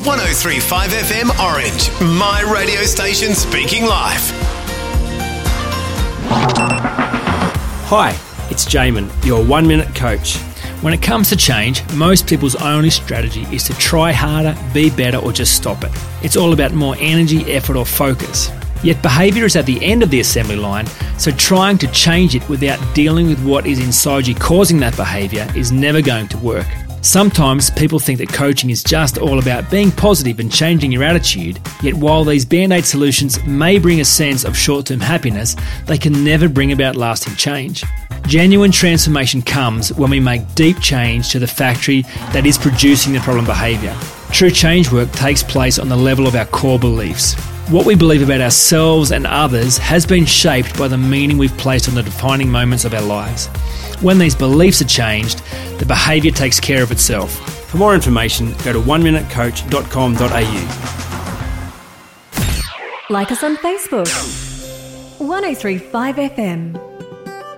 103.5 FM Orange, my radio station speaking life. Hi, it's Jamin, your 1 minute coach. When it comes to change, most people's only strategy is to try harder, be better, or just stop it. It's all about more energy, effort, or focus. Yet behaviour is at the end of the assembly line, so trying to change it without dealing with what is inside you causing that behaviour is never going to work. Sometimes people think that coaching is just all about being positive and changing your attitude, yet while these band-aid solutions may bring a sense of short-term happiness, they can never bring about lasting change. Genuine transformation comes when we make deep change to the factory that is producing the problem behaviour. True change work takes place on the level of our core beliefs. What we believe about ourselves and others has been shaped by the meaning we've placed on the defining moments of our lives. When these beliefs are changed, the behaviour takes care of itself. For more information, go to oneminutecoach.com.au. Like us on Facebook. 103.5 FM.